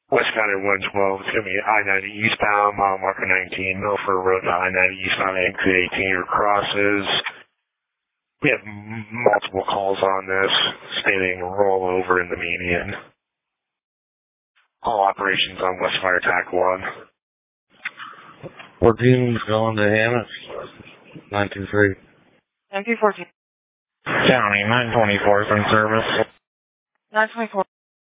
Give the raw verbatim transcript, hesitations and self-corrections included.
West County one twelve, it's going to be I ninety eastbound, mile marker nineteen, Milford Road to I ninety eastbound, exit eighteen, or crosses. We have m- multiple calls on this, stating rollover in the median. All operations on Westfire T A C one. fourteen going to Hannah. nine two three. M P fourteen. County nine twenty-four from service. nine twenty-four.